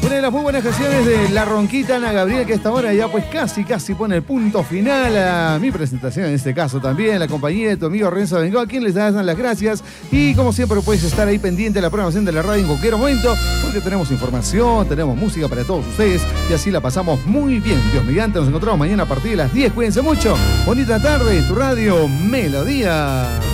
Una de las muy buenas canciones de La Ronquita, Ana Gabriel, que a esta hora ya pues casi pone el punto final a mi presentación, en este caso también, la compañía de tu amigo Renzo Bengoa, a quien les dan las gracias. Y como siempre puedes estar ahí pendiente de la programación de la radio en cualquier momento, porque tenemos información, tenemos música para todos ustedes y así la pasamos muy bien. Dios mediante, nos encontramos mañana a partir de las 10. Cuídense mucho, bonita tarde, tu radio Melodía.